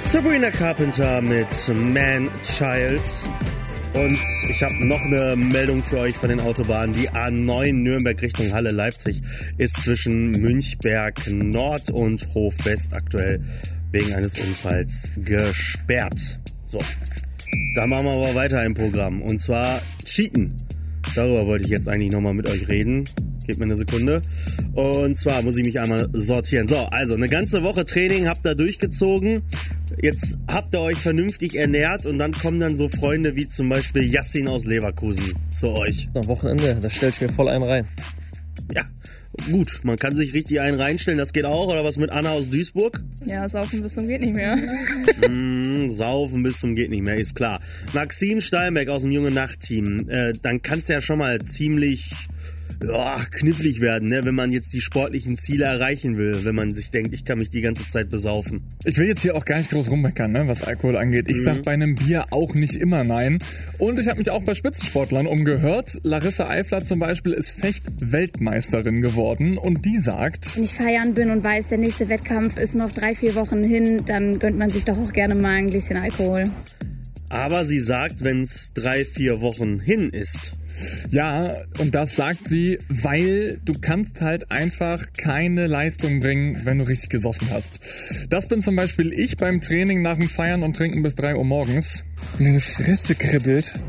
Sabrina Carpenter mit Man Child. Und ich habe noch eine Meldung für euch von den Autobahnen. Die A9 Nürnberg Richtung Halle Leipzig ist zwischen Münchberg Nord und Hof West aktuell wegen eines Unfalls gesperrt. So, da machen wir aber weiter im Programm. Und zwar Cheaten. Darüber wollte ich jetzt eigentlich nochmal mit euch reden. Gebt mir eine Sekunde. Und zwar muss ich mich einmal sortieren. So, also eine ganze Woche Training habt ihr durchgezogen. Jetzt habt ihr euch vernünftig ernährt und dann kommen dann so Freunde wie zum Beispiel Yassin aus Leverkusen zu euch. Am Wochenende, da stell ich mir voll einen rein. Ja, gut, man kann sich richtig einen reinstellen, das geht auch. Oder was mit Anna aus Duisburg? Ja, saufen bis zum geht nicht mehr. Saufen bis zum geht nicht mehr, ist klar. Maxim Steinbeck aus dem Junge Nacht-Team. Dann kann es ja schon mal ziemlich knifflig werden, ne? Wenn man jetzt die sportlichen Ziele erreichen will, wenn man sich denkt, ich kann mich die ganze Zeit besaufen. Ich will jetzt hier auch gar nicht groß rummeckern, ne, was Alkohol angeht. Ich sag bei einem Bier auch nicht immer nein. Und ich habe mich auch bei Spitzensportlern umgehört. Larissa Eifler zum Beispiel ist Fecht-Weltmeisterin geworden und die sagt: Wenn ich feiern bin und weiß, der nächste Wettkampf ist noch 3-4 Wochen hin, dann gönnt man sich doch auch gerne mal ein Gläschen Alkohol. Aber sie sagt, wenn es 3-4 Wochen hin ist. Ja, und das sagt sie, weil du kannst halt einfach keine Leistung bringen, wenn du richtig gesoffen hast. Das bin zum Beispiel ich beim Training nach dem Feiern und Trinken bis 3 Uhr morgens. Meine Fresse kribbelt.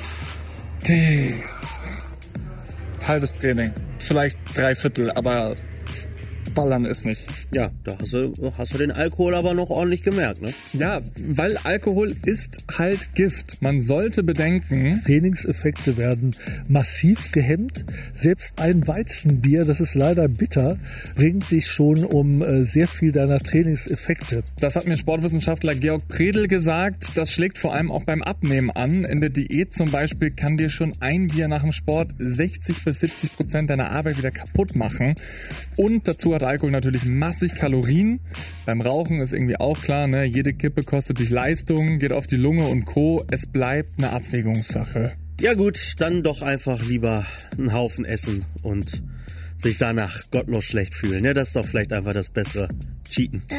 Halbes Training. Vielleicht 3/4, aber ballern ist nicht. Ja, da hast du den Alkohol aber noch ordentlich gemerkt, ne? Ja, weil Alkohol ist halt Gift. Man sollte bedenken, Trainingseffekte werden massiv gehemmt. Selbst ein Weizenbier, das ist leider bitter, bringt dich schon um sehr viel deiner Trainingseffekte. Das hat mir Sportwissenschaftler Georg Predel gesagt. Das schlägt vor allem auch beim Abnehmen an. In der Diät zum Beispiel kann dir schon ein Bier nach dem Sport 60-70% deiner Arbeit wieder kaputt machen. Und dazu hat Alkohol natürlich massig Kalorien. Beim Rauchen ist irgendwie auch klar, ne? Jede Kippe kostet dich Leistung, geht auf die Lunge und Co. Es bleibt eine Abwägungssache. Ja gut, dann doch einfach lieber einen Haufen essen und sich danach gottlos schlecht fühlen. Ja, das ist doch vielleicht einfach das bessere Cheaten.